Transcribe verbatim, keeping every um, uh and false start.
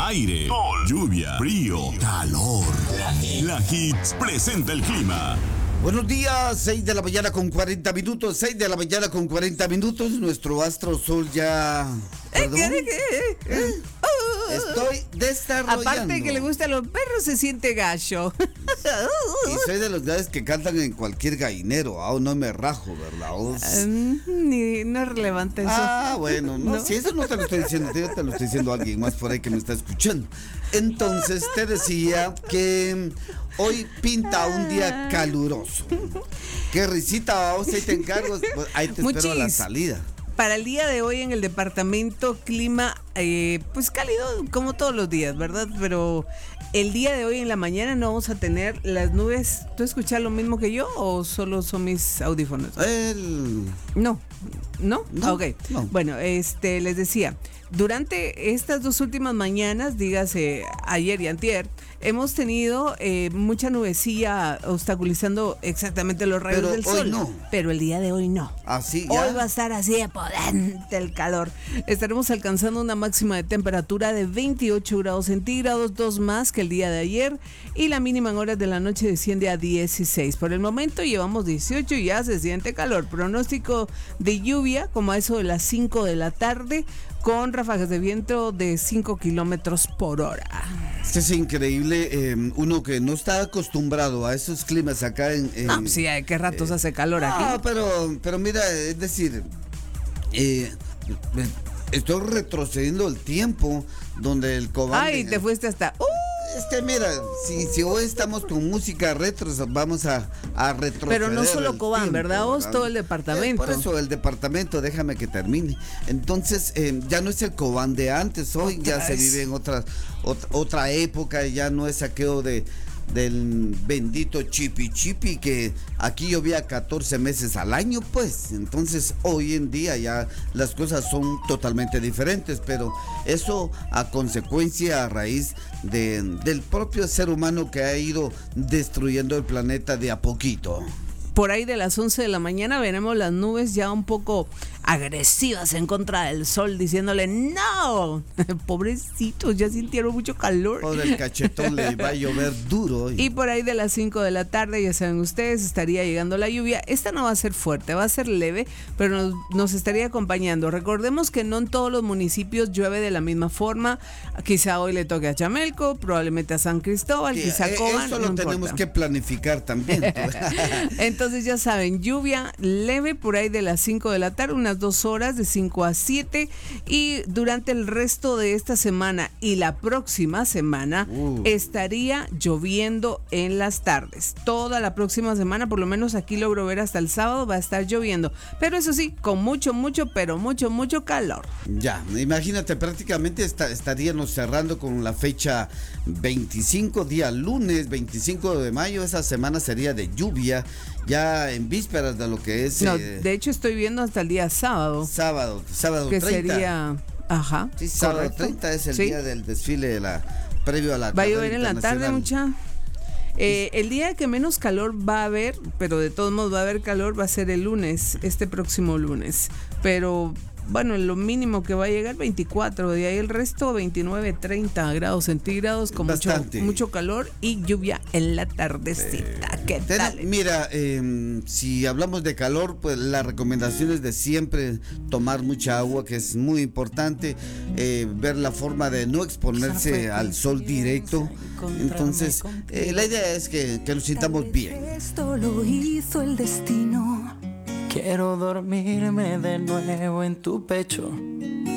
aire, sol, lluvia, frío, calor. La Hits presenta el clima. Buenos días, seis de la mañana con cuarenta minutos, seis de la mañana con cuarenta minutos, nuestro astro sol ya... ¿Perdón? ¿Eh? Estoy desarrollando. Aparte que le gustan los perros, se siente gacho. Y soy de los grandes que cantan en cualquier gallinero, aún no me rajo, ¿verdad? O sea, um, ni, no es relevante eso. Ah, bueno, no, ¿No? si eso no te lo estoy diciendo, yo te lo estoy diciendo a alguien más por ahí que me está escuchando. Entonces te decía que hoy pinta un día caluroso. Qué risita, vamos, ahí te encargo, pues, ahí te Muchis. espero a la salida. Para el día de hoy en el departamento, clima eh, pues cálido como todos los días, ¿verdad? Pero el día de hoy en la mañana no vamos a tener las nubes. ¿Tú escuchas lo mismo que yo o solo son mis audífonos? El... No, ¿no? No, Ah, ok. no. Bueno, este, les decía, durante estas dos últimas mañanas, dígase ayer y antier, hemos tenido eh, mucha nubecilla obstaculizando exactamente los rayos Pero del hoy sol. no. Pero el día de hoy no. Así ya. Hoy va a estar así de potente el calor. Estaremos alcanzando una máxima de temperatura de veintiocho grados centígrados, dos más que el día de ayer, y la mínima en horas de la noche desciende a dieciséis. Por el momento llevamos dieciocho y ya se siente calor. Pronóstico de lluvia como a eso de las cinco de la tarde, con ráfagas de viento de cinco kilómetros por hora. Esto es increíble, eh, uno que no está acostumbrado a esos climas acá en... en No, pues sí, ¿de qué ratos eh, hace calor aquí? No, pero, pero mira, es decir, eh, estoy retrocediendo el tiempo donde el cobán... Ay, te fuiste hasta... ¡Uh! Este, mira, si, si hoy estamos con música retro, vamos a, a retroceder. Pero no solo el Cobán, tiempo, ¿verdad? Vos, ¿verdad? todo el departamento. Eh, por eso el departamento, déjame que termine. Entonces, eh, ya no es el Cobán de antes, hoy ya Otra se vez. vive en otra, otra, otra época, ya no es aquello de del bendito chipi chipi que aquí llovía catorce meses al año, pues. Entonces hoy en día ya las cosas son totalmente diferentes, pero eso a consecuencia, a raíz de, del propio ser humano que ha ido destruyendo el planeta de a poquito. Por ahí de las once de la mañana veremos las nubes ya un poco agresivas en contra del sol, diciéndole no, pobrecitos, ya sintieron mucho calor. Por el cachetón le va a llover duro. Y por ahí de las cinco de la tarde, ya saben ustedes, estaría llegando la lluvia. Esta no va a ser fuerte, va a ser leve, pero nos, nos estaría acompañando. Recordemos que no en todos los municipios llueve de la misma forma. Quizá hoy le toque a Chamelco, probablemente a San Cristóbal, Sí, quizá a eh, Cobán. Eso lo no tenemos importa. que planificar también. Entonces ya saben, lluvia leve por ahí de las cinco de la tarde, unas dos horas de cinco a siete, y durante el resto de esta semana y la próxima semana Uh. estaría lloviendo en las tardes. Toda la próxima semana, por lo menos aquí logro ver hasta el sábado, va a estar lloviendo. Pero eso sí, con mucho, mucho, pero mucho, mucho calor. Ya, imagínate, prácticamente está, estaríamos cerrando con la fecha veinticinco, día lunes, veinticinco de mayo. Esa semana sería de lluvia, ya en vísperas de lo que es No, eh, de hecho estoy viendo hasta el día sábado, sábado, sábado que treinta. sería... Ajá, Sí, sábado correcto. treinta es el Sí. día del desfile de la previo a la Va a carrera llover en la tarde, internacional. mucha. Eh, el día que menos calor va a haber, pero de todos modos va a haber calor, va a ser el lunes, este próximo lunes. Pero bueno, lo mínimo que va a llegar veinticuatro, de ahí el resto veintinueve, treinta grados centígrados con mucho, Bastante. mucho calor y lluvia en la tardecita. ¿Qué Ten- tal? Mira, eh, si hablamos de calor, pues la recomendación es de siempre tomar mucha agua, que es muy importante, eh, ver la forma de no exponerse al sol directo. Entonces, eh, la idea es que, que nos sintamos bien. Esto lo hizo el destino. Quiero dormirme de nuevo en tu pecho,